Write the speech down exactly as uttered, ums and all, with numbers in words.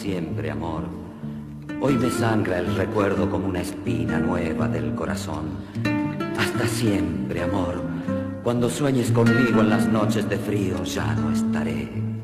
siempre, amor. Hoy me sangra el recuerdo como una espina nueva del corazón. Hasta siempre, amor. Cuando sueñes conmigo en las noches de frío ya no estaré.